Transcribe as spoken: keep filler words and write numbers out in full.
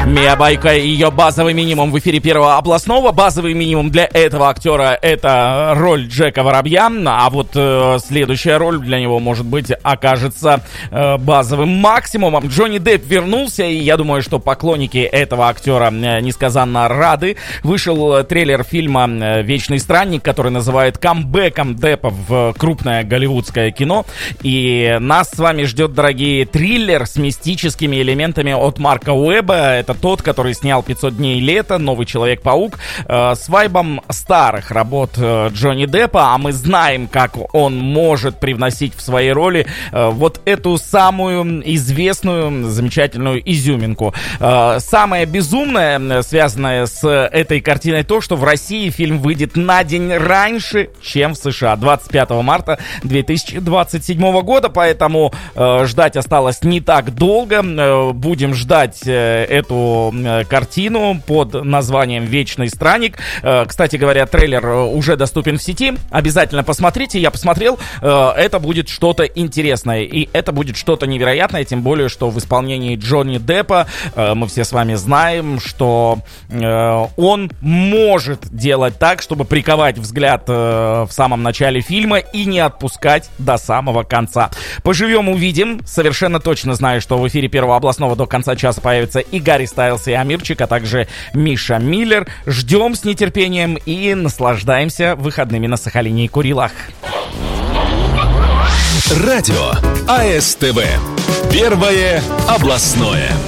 Мия Бойко и ее базовый минимум в эфире Первого областного. Базовый минимум для этого актера — это роль Джека Воробья, а вот э, следующая роль для него, может быть, окажется э, базовым максимумом. Джонни Депп вернулся, и я думаю, что поклонники этого актера э, несказанно рады. Вышел трейлер фильма «Вечный странник», который называют камбэком Деппа в крупное голливудское кино. И нас с вами ждет, дорогие, триллер с мистическими элементами от Марка Уэбба. Это тот, который снял пятьсот дней лета, Новый Человек-паук, э, с вайбом старых работ э, Джонни Деппа, а мы знаем, как он может привносить в свои роли э, вот эту самую известную, замечательную изюминку. Э, самое безумное, связанное с этой картиной, то, что в России фильм выйдет на день раньше, чем в США, двадцать пятого марта две тысячи двадцать седьмого года, поэтому э, ждать осталось не так долго. Э, будем ждать э, эту картину под названием «Вечный странник». Кстати говоря, трейлер уже доступен в сети. Обязательно посмотрите. Я посмотрел. Это будет что-то интересное. И это будет что-то невероятное. Тем более, что в исполнении Джонни Деппа мы все с вами знаем, что он может делать так, чтобы приковать взгляд в самом начале фильма и не отпускать до самого конца. Поживем, увидим. Совершенно точно знаю, что в эфире Первого областного до конца часа появится и Гарри Стайлс, и Амирчик, а также Миша Миллер. Ждем с нетерпением и наслаждаемся выходными на Сахалине и Курилах. Радио АСТВ. Первое областное.